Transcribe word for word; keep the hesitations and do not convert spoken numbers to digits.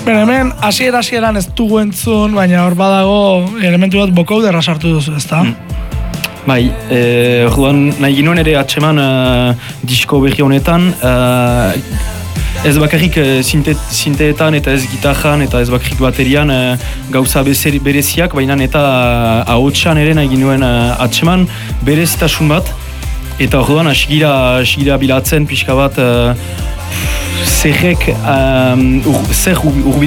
Bera, hemen, hasiera hasieran ez dugu entzun, baina hor badago elementu bat bokauderra sartu duzu, ezta? Mm. Bai, eh, orduan nahi ginoen ere atseman uh, disko berri honetan, uh, ez bakarrik uh, sinte, sinteetan eta ez gitarran eta ez bakarrik baterian uh, gauza bezer, bereziak, baina eta uh, ahotsan ere nahi ginoen uh, atseman berezitasun bat, eta orduan asigira, asigira bilatzen pixka bat uh, zerrek, um, ur, zer